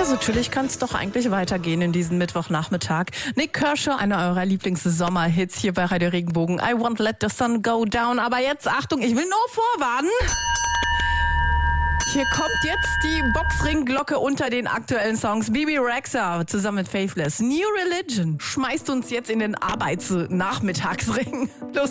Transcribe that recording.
Ja, so chillig kann es doch eigentlich weitergehen in diesem Mittwochnachmittag. Nick Kershaw, einer eurer Lieblings-Sommerhits hier bei Radio Regenbogen. I won't let the sun go down. Aber jetzt, Achtung, ich will nur vorwarnen. Hier kommt jetzt die Boxringglocke unter den aktuellen Songs. Bebe Rexha zusammen mit Faithless. New Religion schmeißt uns jetzt in den Arbeitsnachmittagsring. Los